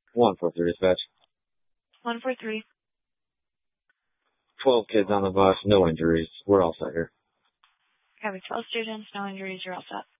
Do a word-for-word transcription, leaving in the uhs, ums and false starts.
one four three dispatch. one four three. twelve kids on the bus, no injuries. We're all set here. Copy. twelve students, no injuries. You're all set.